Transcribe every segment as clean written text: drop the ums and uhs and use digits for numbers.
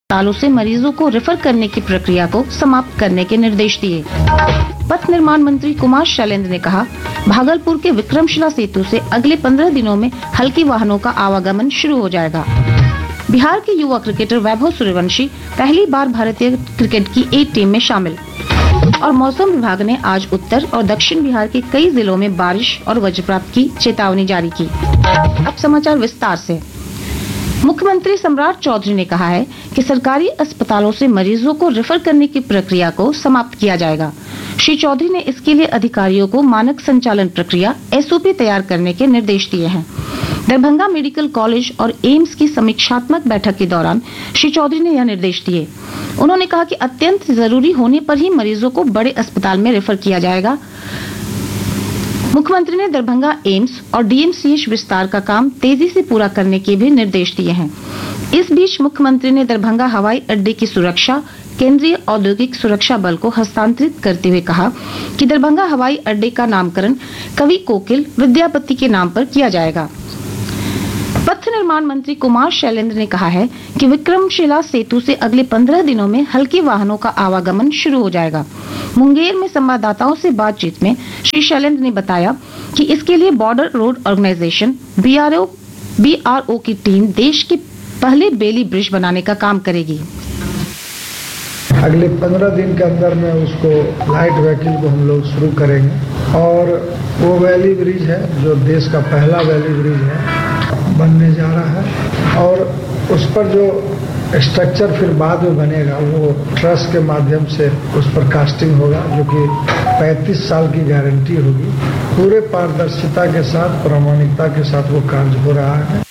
अस्पतालों से मरीजों को रेफर करने की प्रक्रिया को समाप्त करने के निर्देश दिए। पथ निर्माण मंत्री कुमार शैलेंद्र ने कहा, भागलपुर के विक्रमशिला सेतु से अगले 15 दिनों में हल्की वाहनों का आवागमन शुरू हो जाएगा। बिहार के युवा क्रिकेटर वैभव सूर्यवंशी पहली बार भारतीय क्रिकेट की ए टीम में शामिल। और मौसम विभाग ने आज उत्तर और दक्षिण बिहार के कई जिलों में बारिश और वज्रपात की चेतावनी जारी की। अब समाचार विस्तार से। मुख्यमंत्री सम्राट चौधरी ने कहा है कि सरकारी अस्पतालों से मरीजों को रेफर करने की प्रक्रिया को समाप्त किया जाएगा। श्री चौधरी ने इसके लिए अधिकारियों को मानक संचालन प्रक्रिया SOP तैयार करने के निर्देश दिए हैं। दरभंगा मेडिकल कॉलेज और एम्स की समीक्षात्मक बैठक के दौरान श्री चौधरी ने यह निर्देश दिए। उन्होंने कहा कि अत्यंत जरूरी होने पर ही मरीजों को बड़े अस्पताल में रेफर किया जाएगा। मुख्यमंत्री ने दरभंगा एम्स और DMCH विस्तार का काम तेजी से पूरा करने के भी निर्देश दिए हैं। इस बीच मुख्यमंत्री ने दरभंगा हवाई अड्डे की सुरक्षा केंद्रीय औद्योगिक सुरक्षा बल को हस्तांतरित करते हुए कहा कि दरभंगा हवाई अड्डे का नामकरण कवि कोकिल विद्यापति के नाम पर किया जाएगा। पथ निर्माण मंत्री कुमार शैलेंद्र ने कहा है कि विक्रमशिला सेतु से अगले 15 दिनों में हल्के वाहनों का आवागमन शुरू हो जाएगा। मुंगेर में संवाददाताओं से बातचीत में श्री शैलेंद्र ने बताया कि इसके लिए बॉर्डर रोड ऑर्गेनाइजेशन BRO की टीम देश के पहले बेली ब्रिज बनाने का काम करेगी। अगले 15 दिन के अंदर में उसको लाइट व्हीकल को हम लोग शुरू करेंगे और वो वैली ब्रिज है जो देश का पहला वैली ब्रिज है, बनने जा रहा है। और उस पर जो स्ट्रक्चर फिर बाद में बनेगा वो ट्रस के माध्यम से उस पर कास्टिंग होगा, जो कि 35 साल की गारंटी होगी। पूरे पारदर्शिता के साथ, प्रामाणिकता के साथ वो कार्य हो रहा है।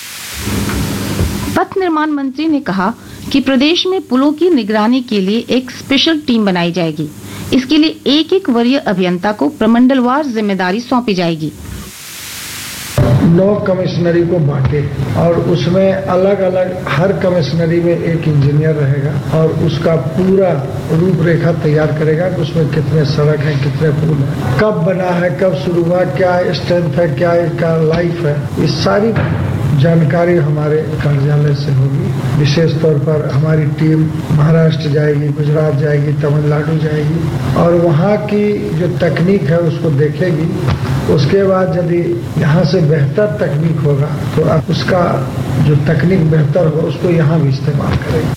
पथ निर्माण मंत्री ने कहा कि प्रदेश में पुलों की निगरानी के लिए एक स्पेशल टीम बनाई जाएगी। इसके लिए एक वरीय अभियंता को प्रमंडलवार जिम्मेदारी सौंपी जाएगी। 9 कमिश्नरी को बांटे और उसमें अलग अलग हर कमिश्नरी में एक इंजीनियर रहेगा और उसका पूरा रूपरेखा तैयार करेगा कि उसमें कितने सड़क हैं, कितने पुल हैं, कब बना है, कब शुरू हुआ, क्या स्ट्रेंथ है, क्या इसका लाइफ है। इस सारी जानकारी हमारे कार्यालय से होगी। विशेष तौर पर हमारी टीम महाराष्ट्र जाएगी, गुजरात जाएगी, तमिलनाडु जाएगी और वहाँ की जो तकनीक है उसको देखेगी। उसके बाद यदि यहाँ से बेहतर तकनीक होगा तो उसका जो तकनीक बेहतर होगा उसको यहाँ भी इस्तेमाल करेंगे।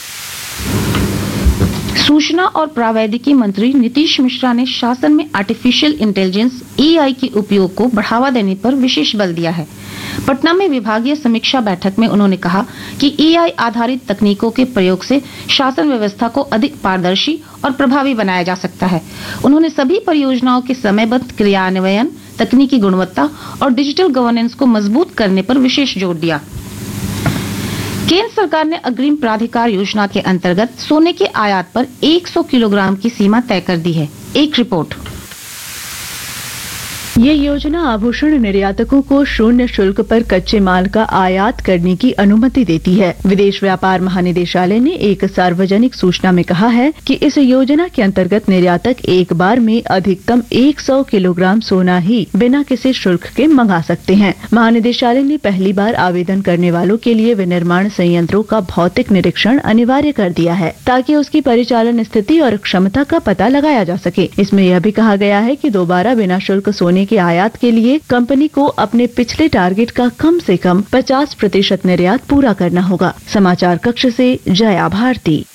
सूचना और प्रावैधिकी मंत्री नीतीश मिश्रा ने शासन में आर्टिफिशियल इंटेलिजेंस AI के उपयोग को बढ़ावा देने पर विशेष बल दिया है। पटना में विभागीय समीक्षा बैठक में उन्होंने कहा कि AI आधारित तकनीकों के प्रयोग से शासन व्यवस्था को अधिक पारदर्शी और प्रभावी बनाया जा सकता है। उन्होंने सभी परियोजनाओं के समयबद्ध क्रियान्वयन, तकनीकी गुणवत्ता और डिजिटल गवर्नेंस को मजबूत करने पर विशेष जोर दिया। केंद्र सरकार ने अग्रिम प्राधिकार योजना के अंतर्गत सोने के आयात पर 100 किलोग्राम की सीमा तय कर दी है। एक रिपोर्ट। ये योजना आभूषण निर्यातकों को शून्य शुल्क पर कच्चे माल का आयात करने की अनुमति देती है। विदेश व्यापार महानिदेशालय ने एक सार्वजनिक सूचना में कहा है कि इस योजना के अंतर्गत निर्यातक एक बार में अधिकतम 100 किलोग्राम सोना ही बिना किसी शुल्क के मंगा सकते हैं। महानिदेशालय ने पहली बार आवेदन करने वालों के लिए विनिर्माण संयंत्रों का भौतिक निरीक्षण अनिवार्य कर दिया है ताकि उसकी परिचालन स्थिति और क्षमता का पता लगाया जा सके। इसमें यह भी कहा गया है कि दोबारा बिना शुल्क सोने के आयात के लिए कंपनी को अपने पिछले टारगेट का कम से कम 50% निर्यात पूरा करना होगा। समाचार कक्ष से जया भारती।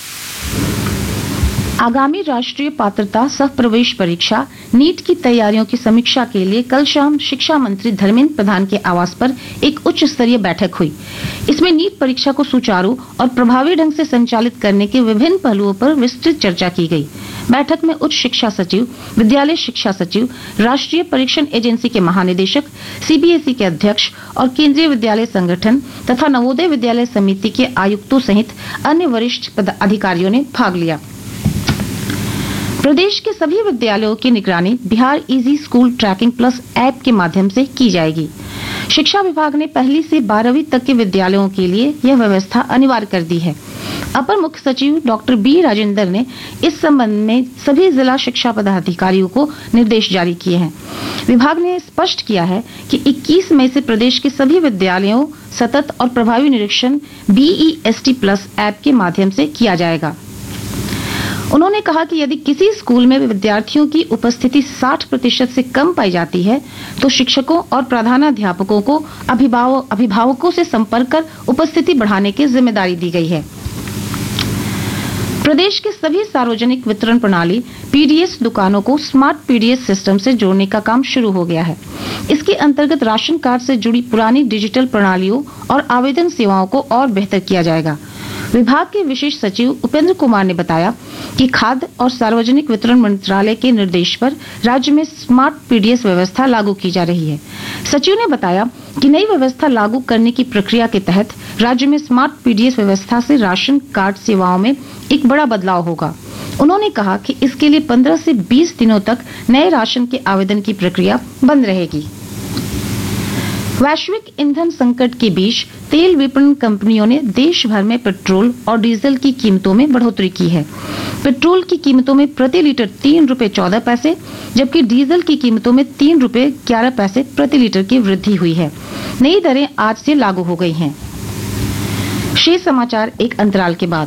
आगामी राष्ट्रीय पात्रता सह प्रवेश परीक्षा नीट की तैयारियों की समीक्षा के लिए कल शाम शिक्षा मंत्री धर्मेंद्र प्रधान के आवास पर एक उच्च स्तरीय बैठक हुई। इसमें नीट परीक्षा को सुचारू और प्रभावी ढंग से संचालित करने के विभिन्न पहलुओं पर विस्तृत चर्चा की गई। बैठक में उच्च शिक्षा सचिव, विद्यालय शिक्षा सचिव, राष्ट्रीय परीक्षण एजेंसी के महानिदेशक, CBSE के अध्यक्ष और केंद्रीय विद्यालय संगठन तथा नवोदय विद्यालय समिति के आयुक्तों सहित अन्य वरिष्ठ अधिकारियों ने भाग लिया। प्रदेश के सभी विद्यालयों की निगरानी Bihar easy school trekking plus app के माध्यम से की जाएगी। शिक्षा विभाग ने पहली से 12वीं तक के विद्यालयों के लिए यह व्यवस्था अनिवार्य कर दी है। अपर मुख्य सचिव डॉक्टर बी राजेंद्र ने इस संबंध में सभी जिला शिक्षा पदाधिकारियों को निर्देश जारी किए हैं। विभाग ने स्पष्ट किया है कि 21 मई से प्रदेश के सभी विद्यालयों सतत और प्रभावी निरीक्षण BEST प्लस ऐप के माध्यम से किया जाएगा। उन्होंने कहा कि यदि किसी स्कूल में विद्यार्थियों की उपस्थिति 60% से कम पाई जाती है तो शिक्षकों और प्रधानाध्यापकों को अभिभावकों से संपर्क कर उपस्थिति बढ़ाने की जिम्मेदारी दी गई है। प्रदेश के सभी सार्वजनिक वितरण प्रणाली PDS दुकानों को स्मार्ट PDS सिस्टम से जोड़ने का काम शुरू हो गया है। इसके अंतर्गत राशन कार्ड से जुड़ी पुरानी डिजिटल प्रणालियों और आवेदन सेवाओं को और बेहतर किया जाएगा। विभाग के विशेष सचिव उपेंद्र कुमार ने बताया कि खाद्य और सार्वजनिक वितरण मंत्रालय के निर्देश पर राज्य में स्मार्ट PDS व्यवस्था लागू की जा रही है। सचिव ने बताया कि नई व्यवस्था लागू करने की प्रक्रिया के तहत राज्य में स्मार्ट PDS व्यवस्था से राशन कार्ड सेवाओं में एक बड़ा बदलाव होगा। उन्होंने कहा कि इसके लिए 15 से 20 दिनों तक नए राशन के आवेदन की प्रक्रिया बंद रहेगी। वैश्विक ईंधन संकट के बीच तेल विपणन कंपनियों ने देश भर में पेट्रोल और डीजल की कीमतों में बढ़ोतरी की है। पेट्रोल की कीमतों में प्रति लीटर 3 रुपए 14 पैसे जबकि डीजल की कीमतों में 3 रुपए 11 पैसे प्रति लीटर की वृद्धि हुई है। नई दरें आज से लागू हो गई हैं। शेष समाचार एक अंतराल के बाद।